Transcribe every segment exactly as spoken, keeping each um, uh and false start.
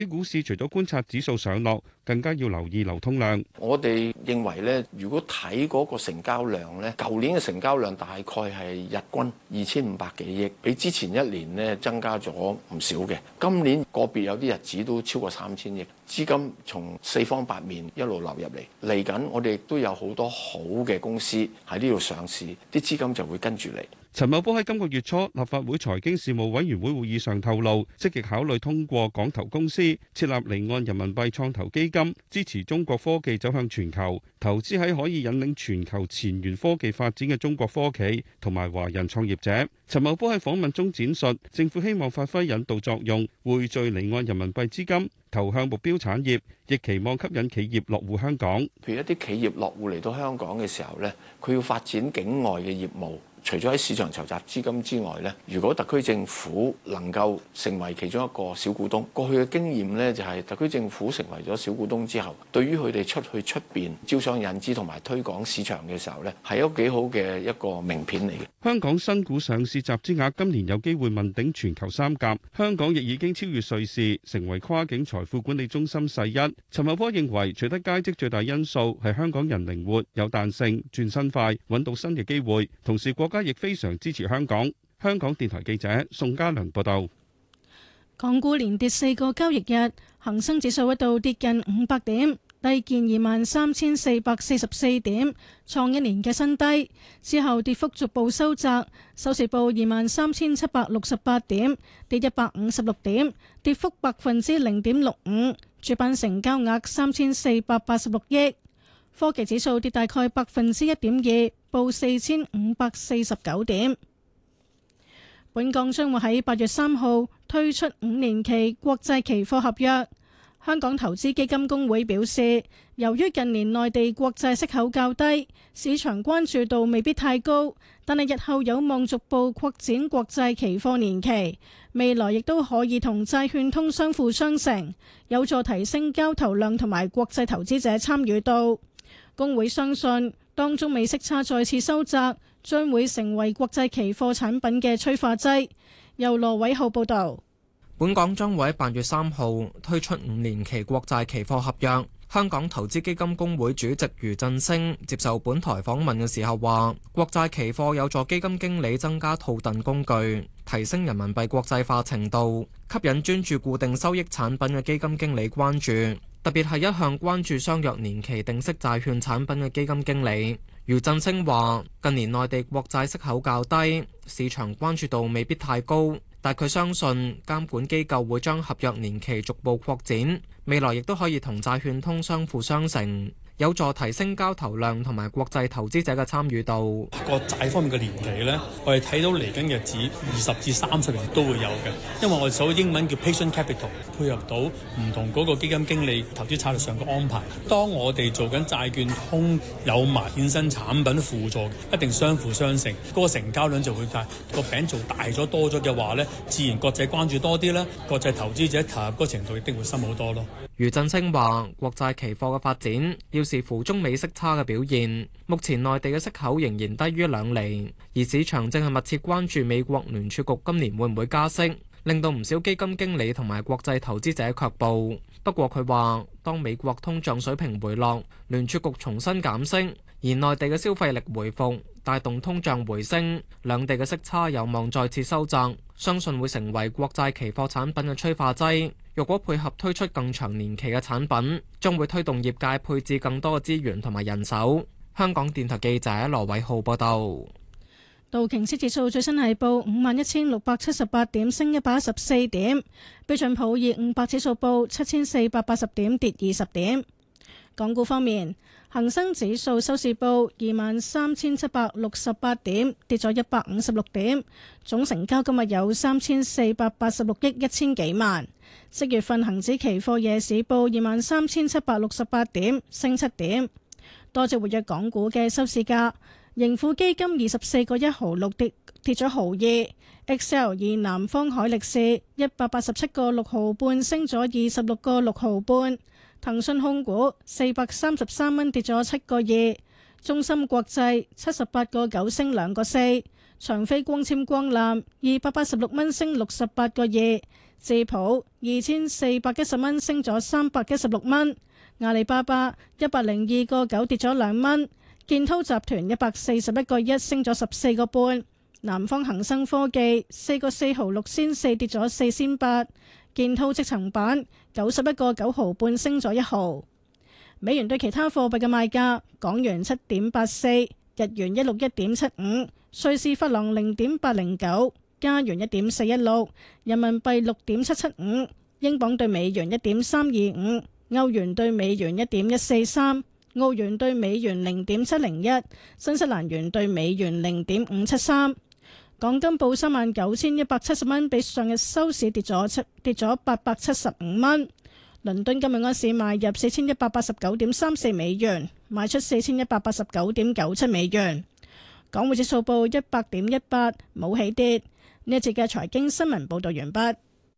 啲股市除咗觀察指數上落，更加要留意流通量。 我哋認為咧，如果睇嗰個成交量咧，舊年嘅成交量大概係日均二千五百幾億，比之前一年咧增加咗唔少嘅。今年個別有啲日子都超過三千億，資金從四方八面一路流入嚟。嚟緊我哋亦都有好多好嘅公司喺呢度上市，啲資金就會跟住嚟。 陳茂波喺今個月初立法會財經事務委員會會議上透露，積極考慮通過港投公司設立離岸人民幣創投基金，支持中國科技走向全球，投資喺可以引領全球前沿科技發展嘅中國科企同埋華人創業者。陳茂波喺訪問中展述，政府希望發揮引導作用，匯聚離岸人民幣資金投向目標產業，亦期望吸引企業落戶香港。 譬如一啲企業落戶嚟到香港嘅時候呢，佢要發展境外嘅業務。除咗喺市場籌集資金之外咧，如果特區政府能夠成為其中一個小股東，過去嘅經驗咧就係特區政府成為咗小股東之後，對於佢哋出去出邊招商引資同埋推廣市場嘅時候咧，係一個幾好嘅一個名片嚟嘅。 香港新股上市集資額今年有機會問鼎全球三甲，香港亦已經超越瑞士，成為跨境財富管理中心世一。陳茂波認為取得佳績最大因素係香港人靈活、有彈性、轉身快，揾到新嘅機會，同時國家亦非常支持香港。香港電台記者宋家良報道。 港股連跌四個交易日，恒生指數一度跌近五百點，低見二萬三千四百四十四點，創一年嘅新低。之後跌幅逐步收窄，收市報二萬三千七百六十八點，跌一百五十六點，跌幅百分之零點六五。主板成交額三千四百八十六億。科技指數跌大概百分之一點二，報四千五百四十九點。本港將會喺八月三號推出五年期國際期貨合約。香港投資基金公會表示，由於近年內地國債息口較低，市場關注度未必太高，但係日後有望逐步擴展國際期貨年期，未來亦都可以同債券通相輔相成，有助提升交投量同埋國際投資者參與度。公會相信，當中美息差再次收窄，將會成為國際期貨產品嘅催化劑。由羅偉浩報導。 本港將會喺八月三號推出五年期國債期貨合約。香港投資基金公會主席余振升接受本台訪問嘅時候話，國債期貨有助基金經理增加套戥工具，提升人民幣國際化程度，吸引專注固定收益產品嘅基金經理關注。特別係一向關注相約年期定息債券產品嘅基金經理，余振升話：近年內地國債息口較低，市場關注度未必太高，但佢相信監管機構會將合約年期逐步擴展，未來亦都可以同債券通相輔相成，有助提升交投量同埋國際投資者嘅參與度。 國債方面嘅年期呢，我哋睇到嚟緊日子二十至三十年都會有嘅，因為我哋所謂英文叫 patient capital， 配合到唔同嗰個基金經理投資策略上嘅安排。當我哋做緊債券通有埋衍生產品輔助，一定相輔相成，嗰、那個成交量就會大，個餅做大咗多咗嘅話呢，自然國際關注多啲啦，國際投資者投入嗰程度一定會深好多咯。 余振升話：國債期貨嘅發展要視乎中美息差嘅表現，目前內地嘅息口仍然低於兩厘，而市場正係密切關注美國聯儲局今年會唔會加息，令到唔少基金經理同埋國際投資者卻步。不過佢話，當美國通脹水平回落，聯儲局重新減息，而內地嘅消費力回復，帶動通脹回升，兩地嘅息差有望再次收窄，相信會成為國債期貨產品嘅催化劑。若果配合推出更長年期嘅產品，將會推動業界配置更多嘅資源同埋人手。香港電台記者羅偉浩報道。 道瓊斯指數最新係報五萬一千六百七十八點，升一百一十四點。標準普爾五百指數報七千四百八十點，跌二十點。港股方面，恒生指數收市報二萬三千七百六十八點，跌咗一百五十六點。總成交今日有三千四百八十六億一千幾萬。即月份恒指期貨夜市報二萬三千七百六十八點，升七點。多隻活躍港股嘅收市價，盈富基金二十四個一毫六跌跌咗毫二 ，X L 二南方海力士一百八十七個六毫半升咗二十六個六毫半。騰訊控股四百三十三蚊跌咗七個二，中芯國際七十八個九升兩個四，長飛光纖光纜二百八十六蚊升六十八個二， 智普二千四百一十蚊升咗三百一十六蚊，阿里巴巴一百零二個九跌咗兩蚊，建滔集團一百四十一個一升咗十四個半，南方恒生科技四個四毫六仙四跌咗四仙八，建滔積層板九十一個九毫半升咗一毫。美元對其他貨幣嘅賣價：港元七點八四，日元一六一點七五，瑞士法郎零點八零九，加元一點四一六，人民幣六點七七五，英鎊對美元一點三二五，歐元對美元一點一四三，澳元對美元零點七零一，新西蘭元對美元零點五七三。港金報三萬九千一百七十蚊，比上日收市跌咗七跌咗八百七十五蚊。倫敦今日安市買入四千一百八十九點三四美元，賣出四千一百八十九點九七美元。港匯指數報一百點一八，冇起跌。呢一節嘅財經新聞報道完畢。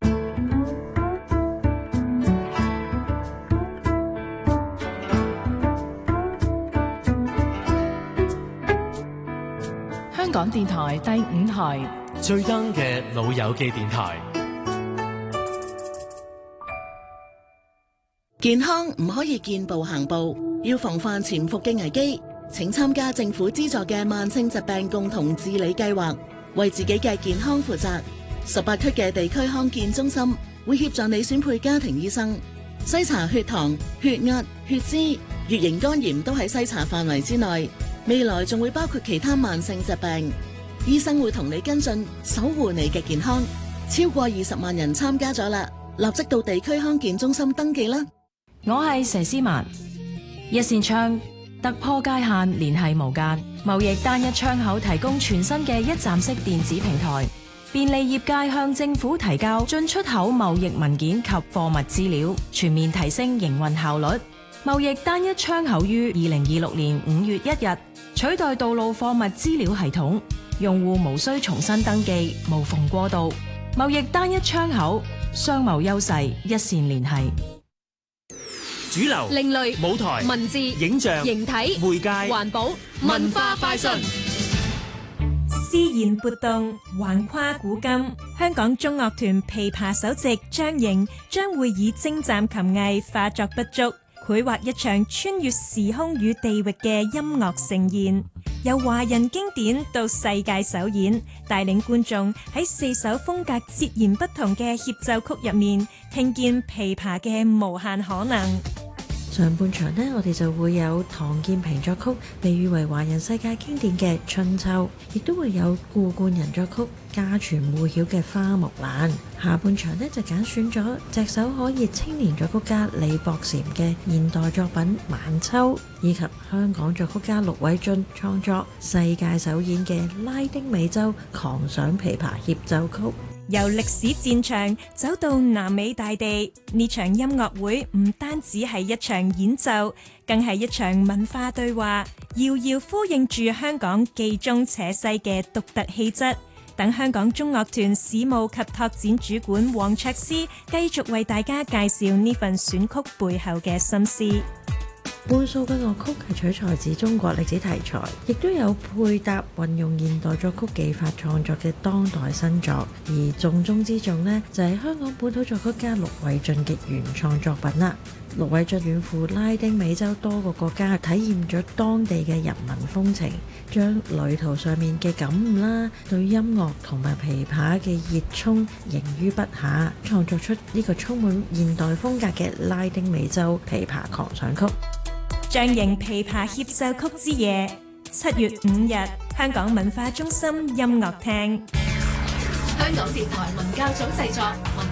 香港電台第五台最登嘅老友記電台。 健康唔可以見步行步，要防範潛伏嘅危機。請參加政府資助嘅慢性疾病共同治理計劃，為自己嘅健康負責。十八區嘅地區康健中心會協助你選配家庭醫生，篩查血糖、血壓、血脂、乙型肝炎都喺篩查範圍之內。未來仲會包括其他慢性疾病，醫生會同你跟進，守護你嘅健康。超過二十萬人參加咗啦，立即到地區康健中心登記啦。 我係佘詩曼，一線窗突破界限，聯繫無間，貿易單一窗口提供全新嘅一站式電子平台，便利業界向政府提交進出口貿易文件及貨物資料，全面提升營運效率。貿易單一窗口於二零二六年五月一日取代道路貨物資料系統，用戶無需重新登記，無縫過渡。貿易單一窗口，商貿優勢一線聯繫。 主流、 另類、 舞台、 文字、 影像、 形體、 媒介、 環保、文化快訊。 詩言活動橫跨古今，香港中樂團琵琶首席張瑩將會以精湛琴藝化作筆觸，繪畫一場穿越時空與地域嘅音樂盛宴，由華人經典到世界首演，帶領觀眾喺四首風格截然不同嘅協奏曲入面，聽見琵琶嘅無限可能。 上半場呢，我哋就會有唐建平作曲，被譽為華人世界經典嘅《春秋》，亦都會有顧冠人作曲，家傳戶曉嘅《花木蘭》。下半場呢，就揀選咗炙手可熱青年作曲家李博禪嘅現代作品《晚秋》，以及香港作曲家陸偉俊創作世界首演嘅拉丁美洲狂想琵琶協奏曲。 由歷史戰場走到南美大地，呢場音樂會唔單止係一場演奏，更係一場文化對話，遙遙呼應住香港既中且西嘅獨特氣質。等香港中樂團史務及拓展主管黃卓思繼續為大家介紹呢份選曲背後嘅心思。 半數嘅樂曲係取材自中國歷史題材，亦都有配搭運用現代作曲技法創作嘅當代新作，而重中之重呢，就係香港本土作曲家陸偉俊嘅原創作品啦。陸偉俊遠赴拉丁美洲多個國家，體驗咗當地嘅人文風情，將旅途上面嘅感悟啦，對音樂同埋琵琶嘅熱衷凝於筆下，創作出呢個充滿現代風格嘅拉丁美洲琵琶狂想曲。 張瑩琵琶協奏曲之夜，七月五日，香港文化中心音樂廳。 香港電台文教組製作。